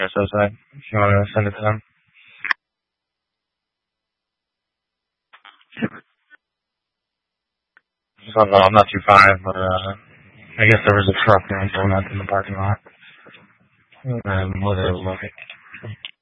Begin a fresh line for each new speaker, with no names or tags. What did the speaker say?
Yes, outside. If you want to send it to them. So, I'm not too far, but I guess there was a truck going through that in the parking lot. We'll look at